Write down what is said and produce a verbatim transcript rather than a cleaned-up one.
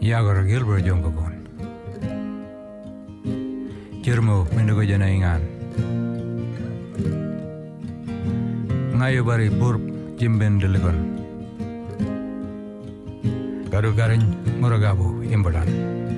Yagor Gilbert Jongkokon. Jirmo mendugo jana ingan. Ngayo bari burp jimben delegon. Garu garing ngorogabu imbalan.